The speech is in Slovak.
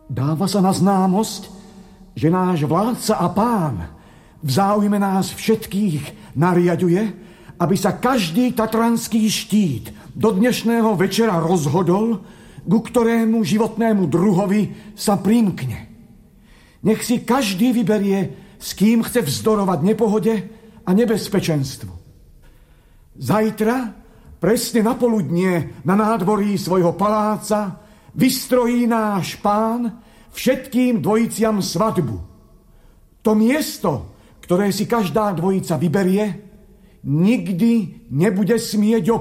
Dáva sa na známosť, že náš vládca a pán v záujme nás všetkých nariaďuje, aby sa každý tatranský štít do dnešného večera rozhodol, ku ktorému životnému druhovi sa primkne. Nech si každý vyberie, s kým chce vzdorovať nepohode a nebezpečenstvu. Zajtra, presne na poludnie, na nádvorí svojho paláca, vystrojí náš pán všetkým dvojiciam svadbu. To miesto, ktoré si každá dvojica vyberie, nikdy nebude smieť